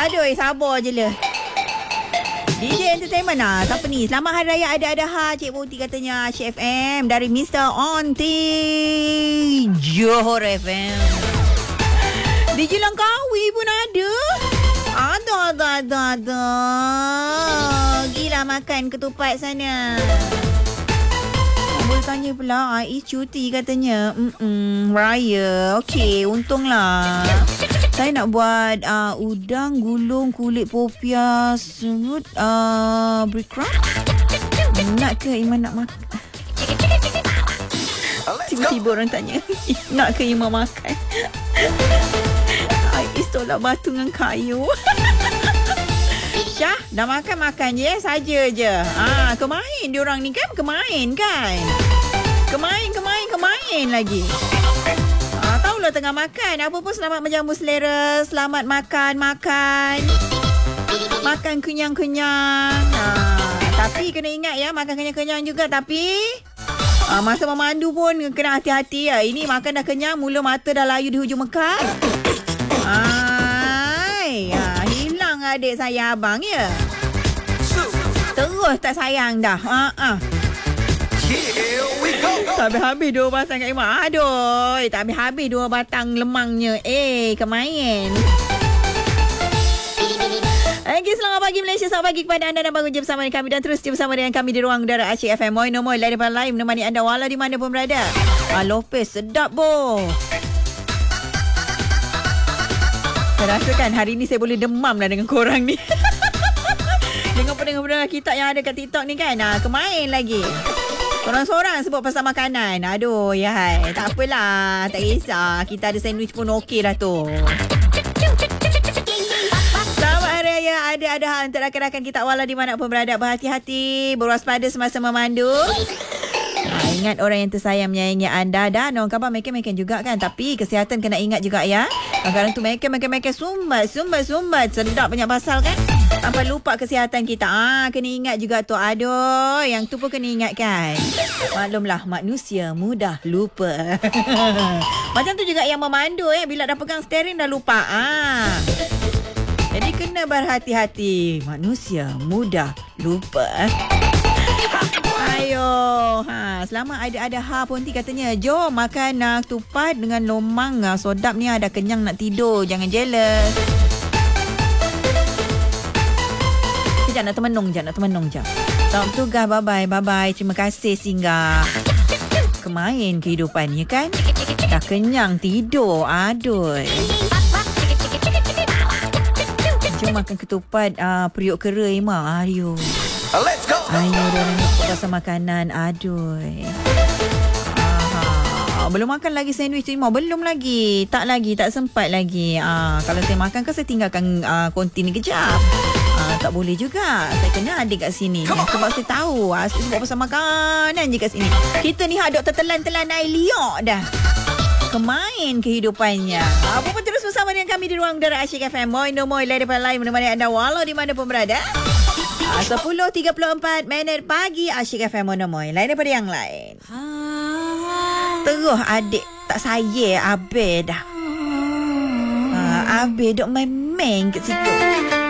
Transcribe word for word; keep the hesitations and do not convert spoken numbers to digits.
Aduh, sabar je lah. D J Entertainment lah. Siapa ni? Selamat Hari Raya Ada-Ada Ha. Cik Putih katanya Asyik F M dari Mister Onti Johor F M. D J Langkawi pun ada. Ada, ada, ada, ada. Gila makan ketupat sana. Boleh tanya pula. Ais cuti katanya. Mm-mm, raya. Okey, untunglah. Saya nak buat uh, udang, gulung, kulit popia, semut, uh, berikram. Nak ke Iman nak makan? Tiba-tiba orang tanya. Nak ke Iman makan? Ais tolak batu dengan kayu. Syah, dah makan-makan je, saja je. Ah, kemain diorang ni kan? Kemain kan? Kemain, kemain, kemain lagi. Ah, tahulah tengah makan. Apa pun selamat menjamu selera. Selamat makan-makan. Makan kenyang-kenyang. Ah, tapi kena ingat ya, makan kenyang-kenyang juga. Tapi ah, masa memandu pun kena hati-hati ya. Ini makan dah kenyang, mula mata dah layu di hujung Mekah. Ay, ah, hilang adik saya abang ya. Terus tak sayang dah. Ah, ah. Tak habis-habis dua batang Kak Iman. Aduh, tak habis-habis dua batang lemangnya. Eh, kemain. Okay, selamat pagi Malaysia. Selamat pagi kepada anda dan bangun je bersama dengan kami. Dan terus je bersama dengan kami di ruang udara Asyik F M. Moi no moi, lain daripada lain menemani anda walau di mana pun berada. Ah, Lopez, sedap boh. Saya rasakan hari ni saya boleh demam lah dengan korang ni. Dengan pendengar-pendengar kita yang ada kat TikTok ni kan. Ah, kemain lagi. Sorang-sorang sebut pasal makanan. Aduh, ya hai. Tak apalah. Tak kisah. Kita ada sandwich pun okey lah tu. Selamat Hari Raya Ada-Ada Ha untuk rakan-rakan kita walau di mana pun berada. Berhati-hati. Berwaspada semasa memandu. Ha, ingat orang yang tersayang menyayangi anda. Dan orang khabar makan-makan juga kan. Tapi kesihatan kena ingat juga ya. Kadang-kadang tu makan-makan-makan sumbat, sumbat, sumbat. Sedap banyak pasal kan. Sampai lupa kesihatan kita. Ah, kena ingat juga tu. Aduh, yang tu pun kena ingat kan. Maklumlah, manusia mudah lupa. Macam tu juga yang memandu eh. Bila dah pegang steering dah lupa. Ah. Jadi kena berhati-hati. Manusia mudah lupa. Ayo. Ha, selamat ada-ada ha pun ti katanya. Jom makan uh, tupat dengan lomang. Uh, sodap ni ada kenyang nak tidur. Jangan jealous. Sekejap nak termenung je. Nak termenung je. Selamat tugas. Bye-bye. Bye-bye. Terima kasih singgah. Kemain kehidupan ni kan. Dah kenyang tidur. Aduh. Jom makan ketupat uh, periuk kera Ima. Ayo. Let's go. Ayo dah nak pasal makanan. Aduh. Aha. Belum makan lagi sandwich tu Ima. Belum lagi. Tak lagi. Tak sempat lagi. Ah, kalau saya makan kan saya tinggalkan uh, konti ni kejap. Ah, tak boleh juga. Saya kena ada kat sini. Sebab saya tahu. Asyik sebab pasal makanan je kat sini. Kita ni hadok tertelan-telan air liok dah. Kemain kehidupannya. Apa pun terus bersama dengan kami di ruang udara Asyik F M. Moi no moi, lain daripada lain menemani anda walau di mana pun berada. sepuluh tiga puluh empat minit pagi Asyik F M. Moi no moi, lain daripada yang lain. Terus adik tak saya Abe dah. Ha, Abe dok main-main kat situ.